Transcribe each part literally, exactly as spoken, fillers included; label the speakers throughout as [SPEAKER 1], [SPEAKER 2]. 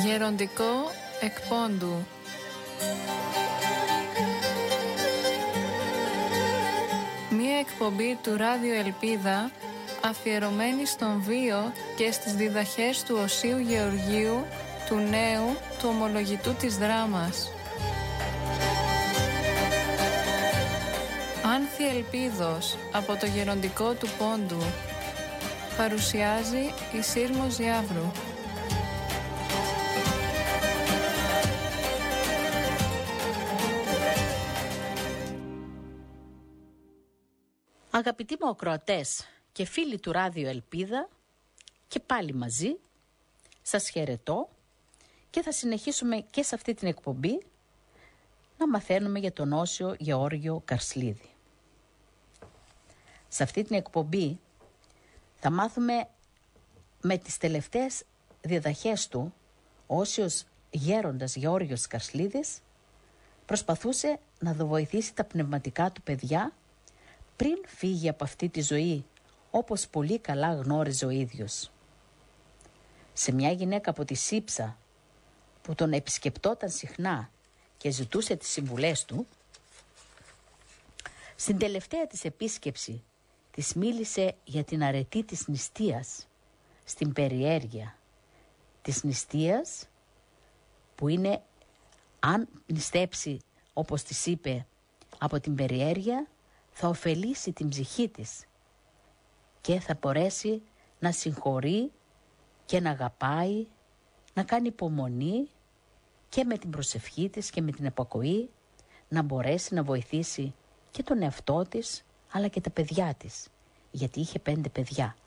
[SPEAKER 1] Γεροντικό εκπόντου. Μία εκπομπή του Ράδιο Ελπίδα αφιερωμένη στον βίο και στις διδαχές του Οσίου Γεωργίου, του νέου, του ομολογητού της δράμας. Άνθη Ελπίδος από το Γεροντικό του Πόντου. Παρουσιάζει η Σύρμος Διάβρου.
[SPEAKER 2] Αγαπητοί μου ακροατές και φίλοι του Ράδιο Ελπίδα, και πάλι μαζί σας χαιρετώ και θα συνεχίσουμε και σε αυτή την εκπομπή να μαθαίνουμε για τον Όσιο Γεώργιο Καρσλίδη. Σε αυτή την εκπομπή θα μάθουμε με τις τελευταίες διδαχές του. Ο Όσιος Γέροντας Γεώργιος Καρσλίδης προσπαθούσε να βοηθήσει τα πνευματικά του παιδιά πριν φύγει από αυτή τη ζωή, όπως πολύ καλά γνώριζε ο ίδιος. Σε μια γυναίκα από τη Σύψα που τον επισκεπτόταν συχνά και ζητούσε τις συμβουλές του, στην τελευταία της επίσκεψη της μίλησε για την αρετή της νηστείας, στην περιέργεια της νηστείας, που είναι, αν νηστέψει όπως της είπε από την περιέργεια, θα ωφελήσει την ψυχή της και θα μπορέσει να συγχωρεί και να αγαπάει, να κάνει υπομονή και με την προσευχή της και με την επακοή να μπορέσει να βοηθήσει και τον εαυτό της αλλά και τα παιδιά της, γιατί είχε πέντε παιδιά.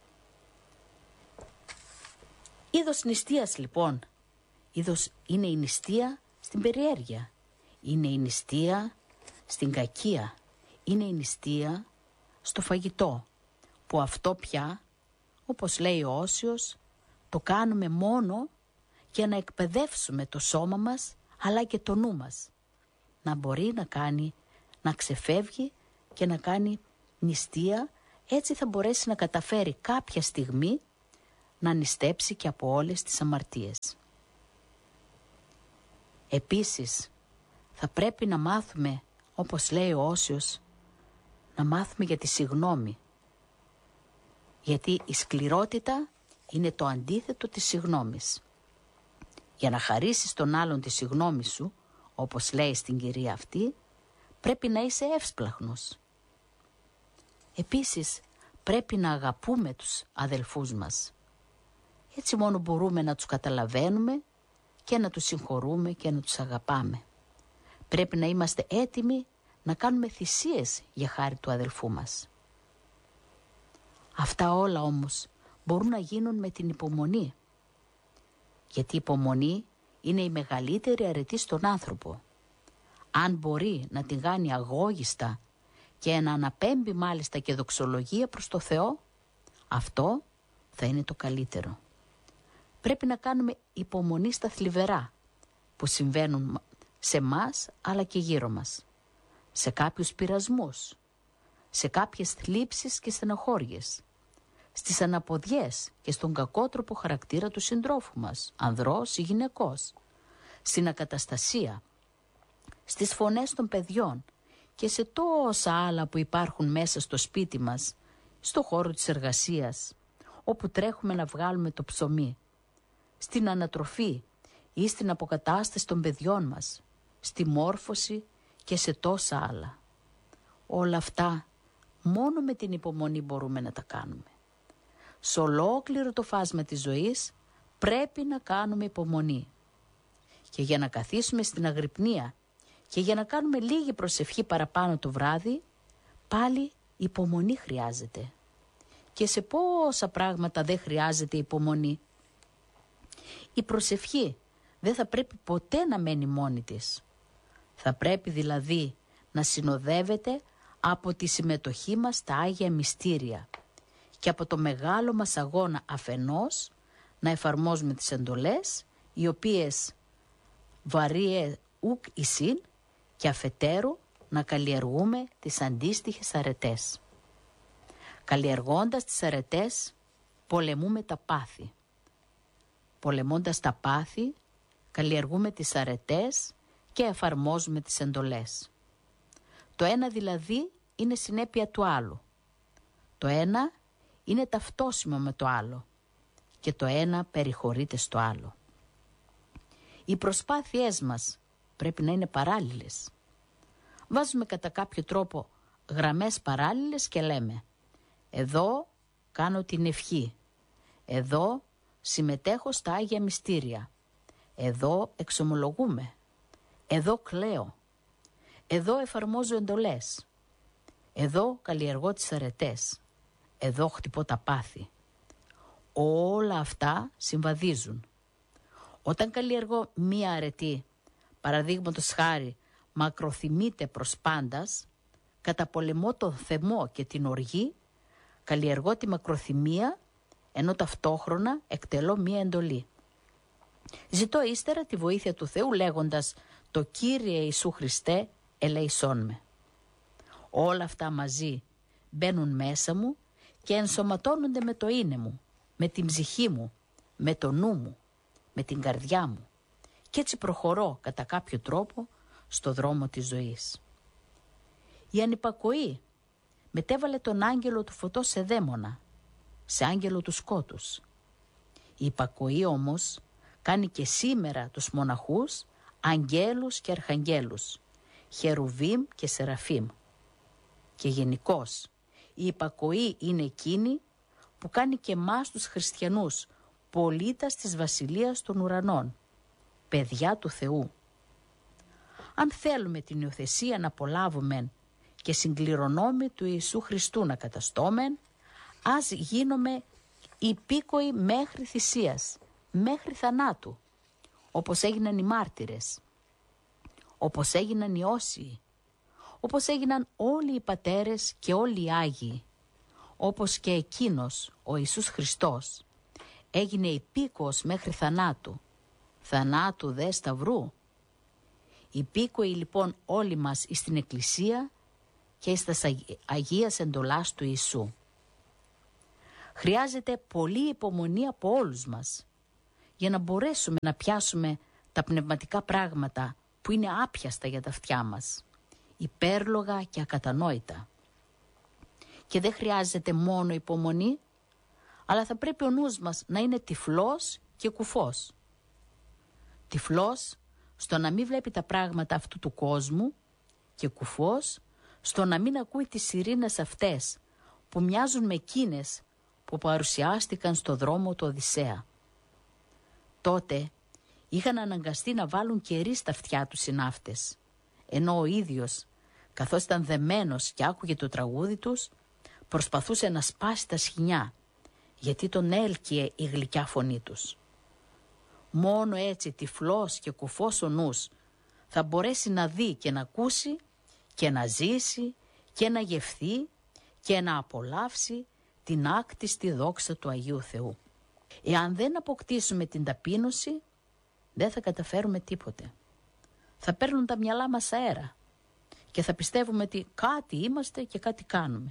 [SPEAKER 2] Είδος νηστείας λοιπόν, είδος είναι η νηστεία στην περιέργεια, είναι η νηστεία στην κακία, είναι η νηστεία στο φαγητό, που αυτό πια, όπως λέει ο Όσιος, το κάνουμε μόνο για να εκπαιδεύσουμε το σώμα μας αλλά και το νου μας, να μπορεί να κάνει, να ξεφεύγει και να κάνει νηστεία, έτσι θα μπορέσει να καταφέρει κάποια στιγμή να νηστέψει και από όλες τις αμαρτίες. Επίσης θα πρέπει να μάθουμε, όπως λέει ο Όσιος, να μάθουμε για τη συγνώμη, γιατί η σκληρότητα είναι το αντίθετο της συγνώμης. Για να χαρίσεις τον άλλον τη συγνώμη σου, όπως λέει στην κυρία αυτή, πρέπει να είσαι εύσπλαχνος. Επίσης πρέπει να αγαπούμε τους αδελφούς μας. Έτσι μόνο μπορούμε να τους καταλαβαίνουμε και να τους συγχωρούμε και να τους αγαπάμε. Πρέπει να είμαστε έτοιμοι να κάνουμε θυσίες για χάρη του αδελφού μας. Αυτά όλα όμως μπορούν να γίνουν με την υπομονή, γιατί η υπομονή είναι η μεγαλύτερη αρετή στον άνθρωπο. Αν μπορεί να την κάνει αγώγιστα και να αναπέμπει μάλιστα και δοξολογία προς το Θεό, αυτό θα είναι το καλύτερο. Πρέπει να κάνουμε υπομονή στα θλιβερά που συμβαίνουν σε μας αλλά και γύρω μας, σε κάποιους πειρασμούς, σε κάποιες θλίψεις και στενοχώριες, στις αναποδιές και στον κακότροπο χαρακτήρα του συντρόφου μας, ανδρός ή γυναικός, στην ακαταστασία, στις φωνές των παιδιών και σε τόσα άλλα που υπάρχουν μέσα στο σπίτι μας, στο χώρο της εργασίας, όπου τρέχουμε να βγάλουμε το ψωμί, στην ανατροφή ή στην αποκατάσταση των παιδιών μας, στη μόρφωση και σε τόσα άλλα. Όλα αυτά μόνο με την υπομονή μπορούμε να τα κάνουμε. Σε ολόκληρο το φάσμα της ζωής πρέπει να κάνουμε υπομονή. Και για να καθίσουμε στην αγρυπνία και για να κάνουμε λίγη προσευχή παραπάνω το βράδυ, πάλι υπομονή χρειάζεται. Και σε πόσα πράγματα δεν χρειάζεται υπομονή. Η προσευχή δεν θα πρέπει ποτέ να μένει μόνη της. Θα πρέπει δηλαδή να συνοδεύεται από τη συμμετοχή μας στα Άγια Μυστήρια και από το μεγάλο μας αγώνα αφενός να εφαρμόζουμε τις εντολές, οι οποίες βαρύε ουκ εισήν, και αφετέρου να καλλιεργούμε τις αντίστοιχες αρετές. Καλλιεργώντας τις αρετές πολεμούμε τα πάθη. Πολεμώντας τα πάθη, καλλιεργούμε τις αρετές και εφαρμόζουμε τις εντολές. Το ένα δηλαδή είναι συνέπεια του άλλου. Το ένα είναι ταυτόσιμο με το άλλο και το ένα περιχωρείται στο άλλο. Οι προσπάθειές μας πρέπει να είναι παράλληλες. Βάζουμε κατά κάποιο τρόπο γραμμές παράλληλες και λέμε «Εδώ κάνω την ευχή, εδώ συμμετέχω στα Άγια Μυστήρια, εδώ εξομολογούμε, εδώ κλαίω, εδώ εφαρμόζω εντολές, εδώ καλλιεργώ τις αρετές, εδώ χτυπώ τα πάθη». Όλα αυτά συμβαδίζουν. Όταν καλλιεργώ μία αρετή, παραδείγματος χάρη, μακροθυμείται προς πάντας, καταπολεμώ τον θυμό και την οργή, καλλιεργώ τη μακροθυμία, ενώ ταυτόχρονα εκτελώ μία εντολή. Ζητώ ύστερα τη βοήθεια του Θεού λέγοντας «Το Κύριε Ιησού Χριστέ, ελέησόν με». Όλα αυτά μαζί μπαίνουν μέσα μου και ενσωματώνονται με το είναι μου, με την ψυχή μου, με το νου μου, με την καρδιά μου και έτσι προχωρώ κατά κάποιο τρόπο στο δρόμο της ζωής. Η ανυπακοή μετέβαλε τον άγγελο του φωτός σε δαίμονα, σε άγγελο του σκότους. Η υπακοή όμως κάνει και σήμερα τους μοναχούς αγγέλους και αρχαγγέλους, χερουβίμ και σεραφίμ. Και γενικώς η υπακοή είναι εκείνη που κάνει και εμάς τους χριστιανούς πολίτας της Βασιλείας των Ουρανών, παιδιά του Θεού. Αν θέλουμε την υιοθεσία να απολάβουμε και συγκληρονόμοι του Ιησού Χριστού να καταστόμεν, ας γίνομαι υπήκοοι μέχρι θυσίας, μέχρι θανάτου, όπως έγιναν οι μάρτυρες, όπως έγιναν οι όσιοι, όπως έγιναν όλοι οι πατέρες και όλοι οι Άγιοι, όπως και εκείνος ο Ιησούς Χριστός έγινε υπήκοος μέχρι θανάτου, θανάτου δε σταυρού. Υπήκοοι λοιπόν όλοι μας εις την Εκκλησία και εις τας Αγίας εντολάς του Ιησού. Χρειάζεται πολλή υπομονή από όλους μας για να μπορέσουμε να πιάσουμε τα πνευματικά πράγματα που είναι άπιαστα για τα αυτιά μας, υπέρλογα και ακατανόητα. Και δεν χρειάζεται μόνο υπομονή, αλλά θα πρέπει ο νους μας να είναι τυφλός και κουφός. Τυφλός στο να μην βλέπει τα πράγματα αυτού του κόσμου και κουφός στο να μην ακούει τις σιρήνες αυτές που μοιάζουν με εκείνες που παρουσιάστηκαν στο δρόμο του Οδυσσέα. Τότε είχαν αναγκαστεί να βάλουν κερί στα αυτιά τους οι ναύτες, ενώ ο ίδιος, καθώς ήταν δεμένος και άκουγε το τραγούδι τους, προσπαθούσε να σπάσει τα σχοινιά, γιατί τον έλκυε η γλυκιά φωνή τους. Μόνο έτσι τυφλός και κουφός ο νους θα μπορέσει να δει και να ακούσει και να ζήσει και να γευθεί και να απολαύσει την άκτιστη δόξα του Αγίου Θεού. Εάν δεν αποκτήσουμε την ταπείνωση, δεν θα καταφέρουμε τίποτε. Θα παίρνουν τα μυαλά μας αέρα και θα πιστεύουμε ότι κάτι είμαστε και κάτι κάνουμε.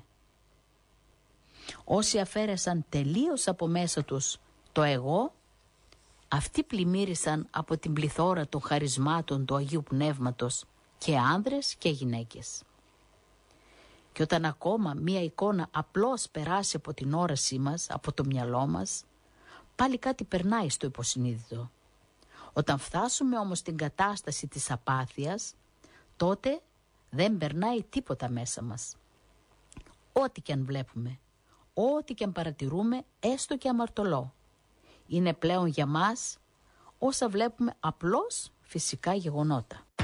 [SPEAKER 2] Όσοι αφαίρεσαν τελείως από μέσα τους το εγώ, αυτοί πλημμύρισαν από την πληθώρα των χαρισμάτων του Αγίου Πνεύματος και άνδρες και γυναίκες. Και όταν ακόμα μία εικόνα απλώς περάσει από την όρασή μας, από το μυαλό μας, πάλι κάτι περνάει στο υποσυνείδητο. Όταν φτάσουμε όμως στην κατάσταση της απάθειας, τότε δεν περνάει τίποτα μέσα μας. Ό,τι και αν βλέπουμε, ό,τι και αν παρατηρούμε, έστω και αμαρτωλό, είναι πλέον για μας όσα βλέπουμε απλώς φυσικά γεγονότα.